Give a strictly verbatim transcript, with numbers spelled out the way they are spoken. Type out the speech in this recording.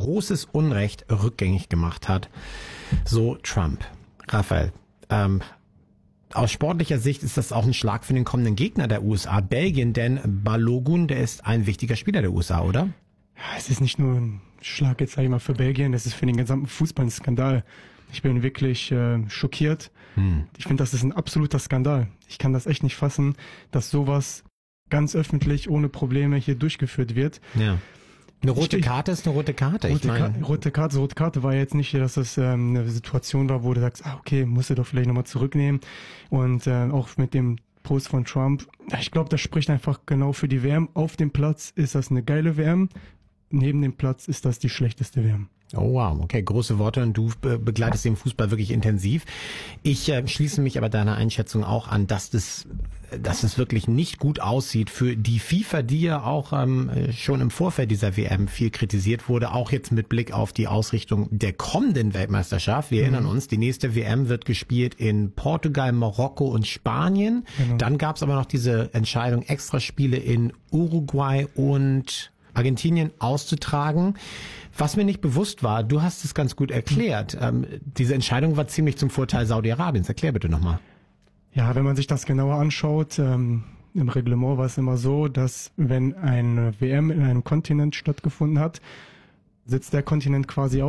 großes Unrecht rückgängig gemacht hat. So Trump. Raphael, ähm, aus sportlicher Sicht ist das auch ein Schlag für den kommenden Gegner der U S A, Belgien, denn Balogun, der ist ein wichtiger Spieler der U S A, oder? Ja, es ist nicht nur ein Schlag jetzt, sag ich mal, für Belgien, es ist für den gesamten Fußball ein Skandal. Ich bin wirklich äh, schockiert. Hm. Ich finde, das ist ein absoluter Skandal. Ich kann das echt nicht fassen, dass sowas ganz öffentlich, ohne Probleme hier durchgeführt wird. Ja. Eine rote Karte ist eine rote Karte. Rote, ich mein, Ka rote Karte, rote Karte war jetzt nicht, dass das ähm, eine Situation war, wo du sagst, ah, okay, musst du doch vielleicht nochmal zurücknehmen. Und äh, auch mit dem Post von Trump, ich glaube, das spricht einfach genau für die W M. Auf dem Platz ist das eine geile W M. Neben dem Platz ist das die schlechteste W M. Oh wow, okay, große Worte und du be begleitest den Fußball wirklich intensiv. Ich äh, schließe mich aber deiner Einschätzung auch an, dass das, dass es wirklich nicht gut aussieht für die FIFA, die ja auch ähm, schon im Vorfeld dieser W M viel kritisiert wurde, auch jetzt mit Blick auf die Ausrichtung der kommenden Weltmeisterschaft. Wir mhm. erinnern uns, die nächste W M wird gespielt in Portugal, Marokko und Spanien. Genau. Dann gab es aber noch diese Entscheidung, Extraspiele in Uruguay und Argentinien auszutragen. Was mir nicht bewusst war, du hast es ganz gut erklärt, ähm, diese Entscheidung war ziemlich zum Vorteil Saudi-Arabiens. Erklär bitte nochmal. Ja, wenn man sich das genauer anschaut, ähm, im Reglement war es immer so, dass wenn eine W M in einem Kontinent stattgefunden hat, sitzt der Kontinent quasi